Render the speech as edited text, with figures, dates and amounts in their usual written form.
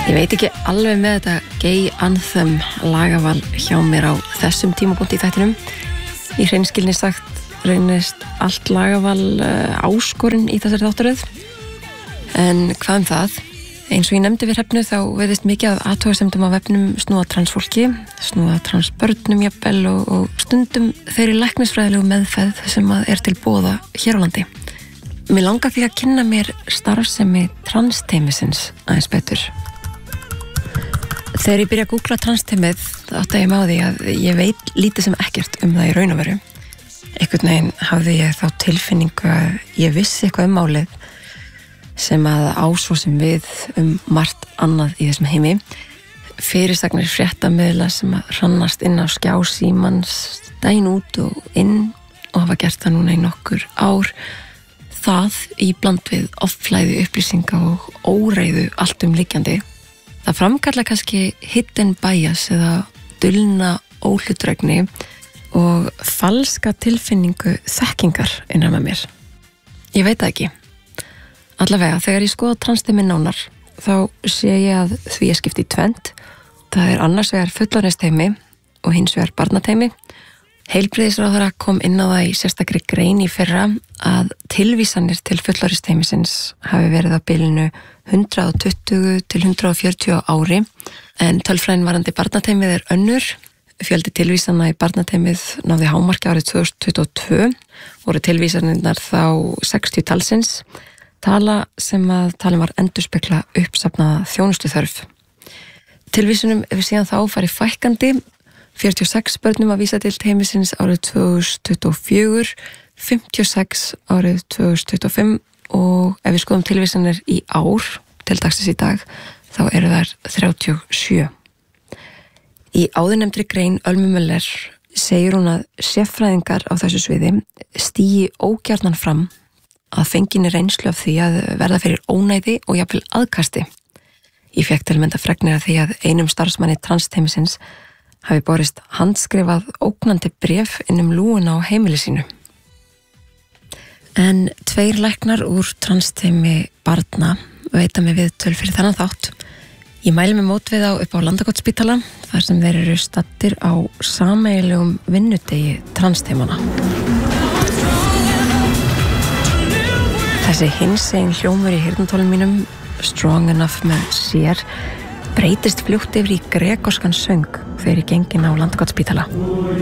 Ég veit ekki alveg með þetta gay anthem lagaval hjá mér á þessum tímapunkti í þættinum. Í hreinskilni sagt reynist allt lagaval áskorun í þessari þáttaröð. En hvað það? Eins og ég nefndi við Hrefnu þá veðist mikið af athugasemdum á vefnum snúa transfólki, snúa transbörnum jafnvel og stundum þeirri læknisfræðilegu meðferð sem er til boða hér á landi. Mér langar því að kynna mér starfsemi transteymisins aðeins betur. Þegar ég byrja að googla transteymið átta ég mig á því að ég veit lítið sem ekkert það í raun og veru. Einhvern veginn hafði ég þá tilfinningu að ég vissi eitthvað málið sem að svo sem við margt annað í þessum heimi. Fyrirsagnir fréttamiðla sem að hrannast inn á skjá símans daginn út og inn og hafa gert það núna í nokkur ár. Það í bland við offlæði upplýsinga og óreiðu allt liggjandi. Það framkallar kannski hidden bias eða dulna óhlutdrægni og falska tilfinningu þekkingar innan með mér. Ég veit það ekki. Allavega, þegar ég skoða transteymi nánar, þá sé ég að því er skipt í tvennt. Það er annars vegar fullorðinsteymi og hins vegar barnateymi. Heilbrigðisráðherra kom inn á það í sérstakri grein í fyrra að tilvísanir til fullorðinsteymisins hafi verið á bilinu 120 til 140 á ári, en tölfræðin varandi barnateymið önnur. Fjöldi tilvísana í barnateymið náði hámarki árið 2022, voru tilvísanirnar þá 60 talsins, tala sem að talin var endurspegla uppsafnaða þjónustuþörf. Tilvísunum hefur síðan þá farið fækkandi, 46 börnum að vísa til teymisins árið 2024, 56 árið 2025 og ef við skoðum tilvísanir í ár til dagsins í dag þá eru þær 37. Í áðurnefndri grein Ölmu Möller segir hún að sérfræðingar á þessu sviði stígi ógjarnan fram að fenginni reynslu af því að verða fyrir ónæði og jafnvel aðkasti. Ég fékk til að mynda fregnir af því að einum starfsmanni transteymisins hafi borist handskrifað ógnandi bréf lúguna á heimili sínu. En 2 læknar úr transteymi barna veita mig viðtöl fyrir þennan þátt. Ég mæli mig mót við þá upp á Landakotsspítala þar sem þeir eru staddir á sameiginlegum vinnudegi transteymana. Þessi hinsegin hljómur í heyrnartólum mínum, Strong Enough með sér, breytist fljótt yfir í gregoskan söng þegar ég gengin á Landakotsspítala.